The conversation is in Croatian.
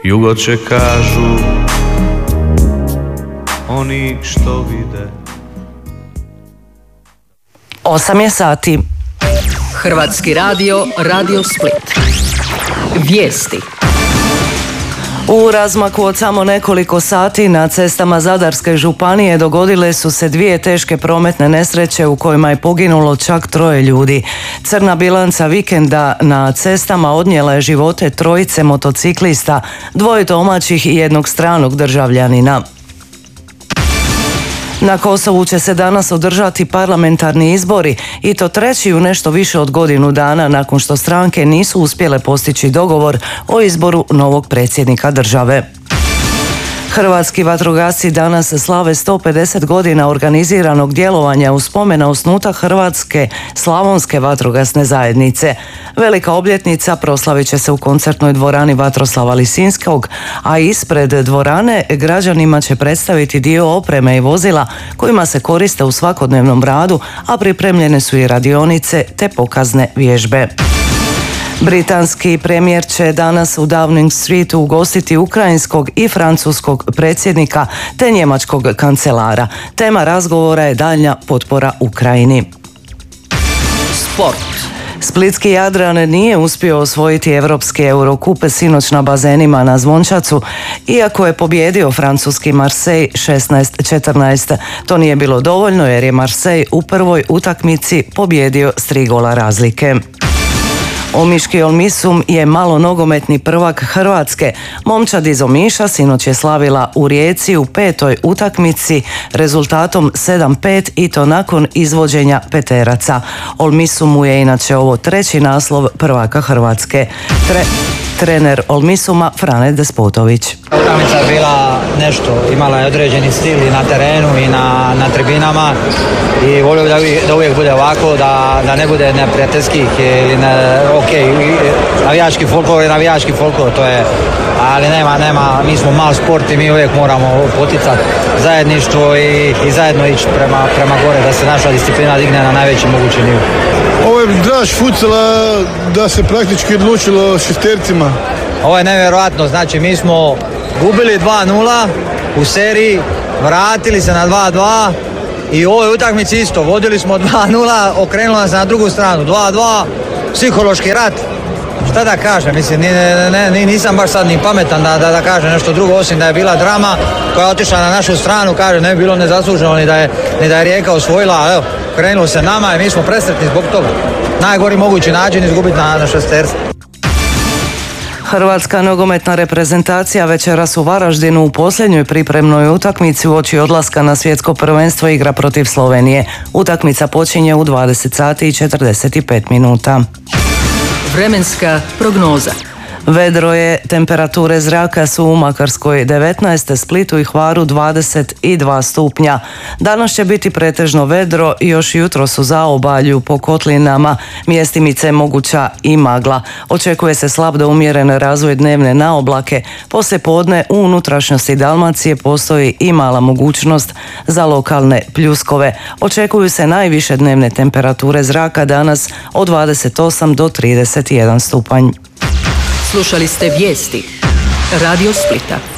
jugo će kažu oni što vide. 8 je sati. Hrvatski radio, Radio Split. Vijesti. U razmaku od samo nekoliko sati na cestama Zadarske županije dogodile su se 2 teške prometne nesreće u kojima je poginulo čak 3 ljudi. Crna bilanca vikenda na cestama odnijela je živote 3 motociklista, 2 domaćih i 1 stranog državljanina. Na Kosovu će se danas održati parlamentarni izbori i to 3. u nešto više od godinu dana nakon što stranke nisu uspjele postići dogovor o izboru novog predsjednika države. Hrvatski vatrogasci danas slave 150 godina organiziranog djelovanja u spomen na osnutak Hrvatske slavonske vatrogasne zajednice. Velika obljetnica proslavit će se u koncertnoj dvorani Vatroslava Lisinskog, a ispred dvorane građanima će predstaviti dio opreme i vozila kojima se koriste u svakodnevnom radu, a pripremljene su i radionice te pokazne vježbe. Britanski premijer će danas u Downing Streetu ugostiti ukrajinskog i francuskog predsjednika te njemačkog kancelara. Tema razgovora je daljnja potpora Ukrajini. Sport. Splitski Jadran nije uspio osvojiti Europski Eurokup sinoć na bazenima na Zvončacu, iako je pobjedio francuski Marseille 16-14. To nije bilo dovoljno jer je Marseille u prvoj utakmici pobjedio s 3 gola razlike. Omiški Olmisum je malo nogometni prvak Hrvatske. Momčad iz Omiša sinoć je slavila u Rijeci u 5. utakmici rezultatom 7-5 i to nakon izvođenja peteraca. Olmisumu je inače ovo 3. naslov prvaka Hrvatske. Trener Olmisuma Frane Despotović. Utakmica je bila nešto, imala je određeni stil i na terenu i na tribinama i volio da uvijek bude ovako, da ne bude neprijateljskih ili navijački folklor, to je, ali nema, mi smo mal sport i mi uvijek moramo poticati zajedništvo i zajedno ići prema gore, da se naša disciplina digne na najveći mogući nivo. Ovo je draž futsala da se praktički odlučilo šestercima. Ovo je nevjerojatno, znači mi smo gubili 2-0 u seriji, vratili se na 2-2 i u ovoj utakmici isto, vodili smo 2-0, okrenula nas na drugu stranu, 2-2, psihološki rat. Šta da kažem, mislim, nisam baš sad ni pametan da kažem nešto drugo, osim da je bila drama koja je otišla na našu stranu, kaže ne bi bilo nezasluženo ni da je Rijeka osvojila, ali evo, krenulo se nama i mi smo presretni zbog toga. Najgori mogući način izgubiti na šestercu. Hrvatska nogometna reprezentacija večeras u Varaždinu u posljednjoj pripremnoj utakmici uoči odlaska na svjetsko prvenstvo igra protiv Slovenije. Utakmica počinje u 20 sati i 45 minuta. Vremenska prognoza. Vedro je, temperature zraka su u Makarskoj 19, Splitu i Hvaru 22 stupnja. Danas će biti pretežno vedro i još jutro su zaobalju po kotlinama, mjestimice moguća i magla. Očekuje se slab do umjeren razvoj dnevne naoblake. Poslije podne u unutrašnjosti Dalmacije postoji i mala mogućnost za lokalne pljuskove. Očekuju se najviše dnevne temperature zraka danas od 28 do 31 stupanj. Slušali ste vijesti Radio Splita.